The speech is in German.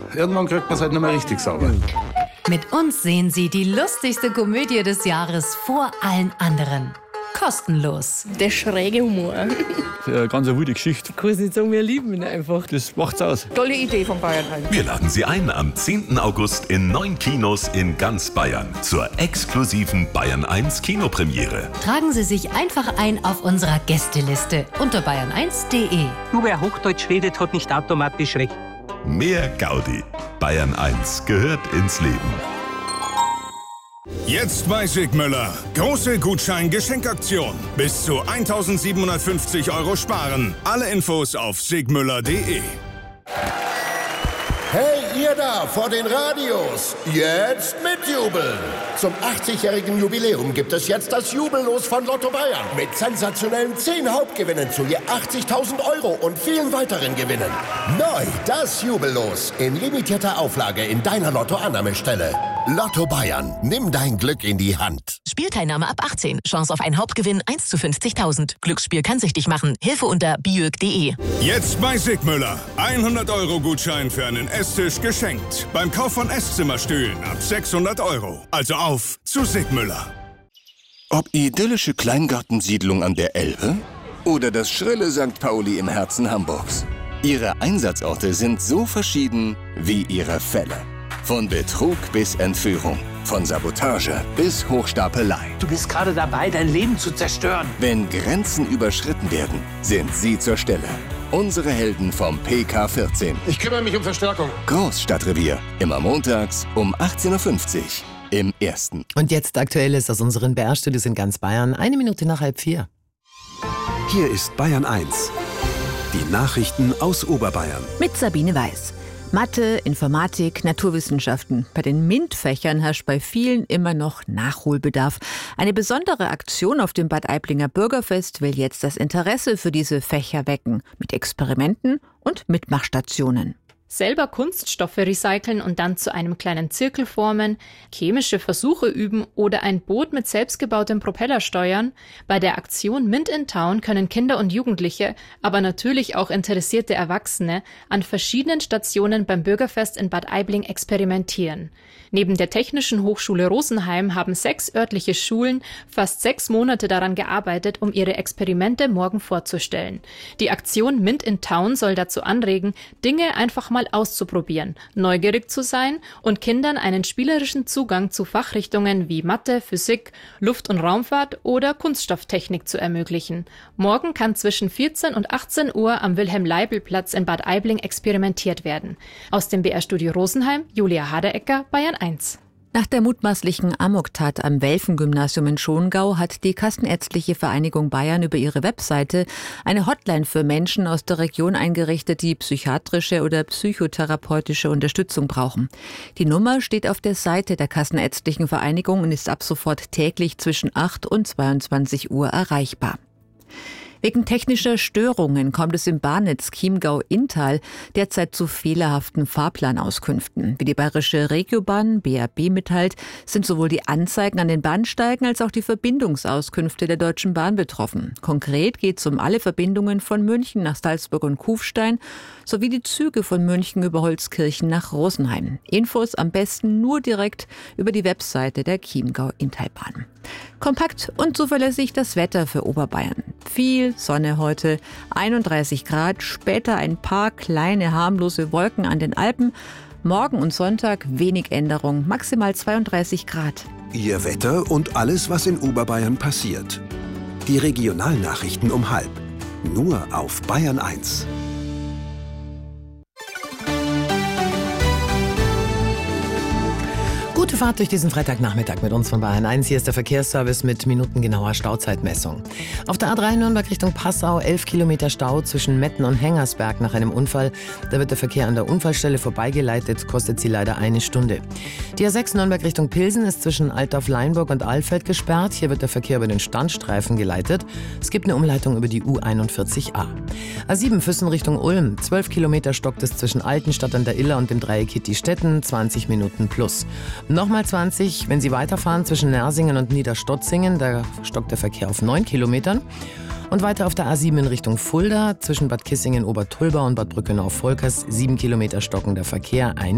Irgendwann kriegt man es halt nicht mehr richtig sauber. Mit uns sehen Sie die lustigste Komödie des Jahres vor allen anderen. Kostenlos. Der schräge Humor. Eine ganz wilde Geschichte. Ich kann es nicht sagen, wir lieben ihn einfach. Das macht's aus. Tolle Idee von Bayern 1. Wir laden Sie ein am 10. August in 9 Kinos in ganz Bayern zur exklusiven Bayern 1 Kinopremiere. Tragen Sie sich einfach ein auf unserer Gästeliste unter bayern1.de. Nur wer Hochdeutsch redet, hat nicht automatisch recht. Mehr Gaudi. Bayern 1 gehört ins Leben. Jetzt bei Sigmüller. Große Gutschein-Geschenkaktion. Bis zu 1.750 € sparen. Alle Infos auf sigmüller.de. Hey, ihr da vor den Radios, jetzt mitjubeln! Zum 80-jährigen Jubiläum gibt es jetzt das Jubellos von Lotto Bayern mit sensationellen 10 Hauptgewinnen zu je 80.000 € und vielen weiteren Gewinnen. Neu das Jubellos in limitierter Auflage in deiner Lotto-Annahmestelle. Lotto Bayern, nimm dein Glück in die Hand. Spielteilnahme ab 18. Chance auf einen Hauptgewinn 1 zu 50.000. Glücksspiel kann süchtig machen. Hilfe unter biög.de. Jetzt bei Sigmüller. 100 € Gutschein für einen Esstisch geschenkt. Beim Kauf von Esszimmerstühlen ab 600 €. Also auf zu Sigmüller. Ob idyllische Kleingartensiedlung an der Elbe oder das schrille St. Pauli im Herzen Hamburgs. Ihre Einsatzorte sind so verschieden wie ihre Fälle. Von Betrug bis Entführung, von Sabotage bis Hochstapelei. Du bist gerade dabei, dein Leben zu zerstören. Wenn Grenzen überschritten werden, sind Sie zur Stelle. Unsere Helden vom PK 14. Ich kümmere mich um Verstärkung. Großstadtrevier. Immer montags um 18:50 Uhr im Ersten. Und jetzt Aktuelles aus unseren BR-Studios in ganz Bayern. 1 Minute nach 3:30. Hier ist Bayern 1. Die Nachrichten aus Oberbayern. Mit Sabine Weiß. Mathe, Informatik, Naturwissenschaften. Bei den MINT-Fächern herrscht bei vielen immer noch Nachholbedarf. Eine besondere Aktion auf dem Bad Aiblinger Bürgerfest will jetzt das Interesse für diese Fächer wecken. Mit Experimenten und Mitmachstationen. Selber Kunststoffe recyceln und dann zu einem kleinen Zirkel formen, chemische Versuche üben oder ein Boot mit selbstgebautem Propeller steuern. Bei der Aktion Mint in Town können Kinder und Jugendliche, aber natürlich auch interessierte Erwachsene, an verschiedenen Stationen beim Bürgerfest in Bad Aibling experimentieren. Neben der Technischen Hochschule Rosenheim haben 6 örtliche Schulen fast 6 Monate daran gearbeitet, um ihre Experimente morgen vorzustellen. Die Aktion Mint in Town soll dazu anregen, Dinge einfach mal auszuprobieren, neugierig zu sein und Kindern einen spielerischen Zugang zu Fachrichtungen wie Mathe, Physik, Luft- und Raumfahrt oder Kunststofftechnik zu ermöglichen. Morgen kann zwischen 14 und 18 Uhr am Wilhelm-Leibl-Platz in Bad Aibling experimentiert werden. Aus dem BR-Studio Rosenheim, Julia Haderecker, Bayern 1. Nach der mutmaßlichen Amoktat am Welfen-Gymnasium in Schongau hat die Kassenärztliche Vereinigung Bayern über ihre Webseite eine Hotline für Menschen aus der Region eingerichtet, die psychiatrische oder psychotherapeutische Unterstützung brauchen. Die Nummer steht auf der Seite der Kassenärztlichen Vereinigung und ist ab sofort täglich zwischen 8 und 22 Uhr erreichbar. Wegen technischer Störungen kommt es im Bahnnetz Chiemgau-Inntal derzeit zu fehlerhaften Fahrplanauskünften. Wie die bayerische Regiobahn BRB mitteilt, sind sowohl die Anzeigen an den Bahnsteigen als auch die Verbindungsauskünfte der Deutschen Bahn betroffen. Konkret geht es um alle Verbindungen von München nach Salzburg und Kufstein sowie die Züge von München über Holzkirchen nach Rosenheim. Infos am besten nur direkt über die Webseite der Chiemgau-Inntalbahn. Kompakt und zuverlässig das Wetter für Oberbayern. Viel Sonne heute, 31 Grad, später ein paar kleine harmlose Wolken an den Alpen. Morgen und Sonntag wenig Änderung, maximal 32 Grad. Ihr Wetter und alles, was in Oberbayern passiert. Die Regionalnachrichten um 12:30. Nur auf Bayern 1. Gute Fahrt durch diesen Freitagnachmittag mit uns von Bayern 1. Hier ist der Verkehrsservice mit minutengenauer Stauzeitmessung. Auf der A3 Nürnberg Richtung Passau 11 Kilometer Stau zwischen Metten und Hengersberg nach einem Unfall. Da wird der Verkehr an der Unfallstelle vorbeigeleitet, kostet sie leider 1 Stunde. Die A6 Nürnberg Richtung Pilsen ist zwischen Altdorf-Leinburg und Alfeld gesperrt. Hier wird der Verkehr über den Standstreifen geleitet. Es gibt eine Umleitung über die U41a. A7 Füssen Richtung Ulm. 12 Kilometer stockt es zwischen Altenstadt an der Iller und dem Dreieck Kitty-Stetten, 20 Minuten plus. Nochmal 20, wenn Sie weiterfahren zwischen Nersingen und Niederstotzingen, da stockt der Verkehr auf 9 Kilometern. Und weiter auf der A7 in Richtung Fulda, zwischen Bad Kissingen, Obertulba und Bad Brückenau-Volkers, 7 Kilometer stockender Verkehr,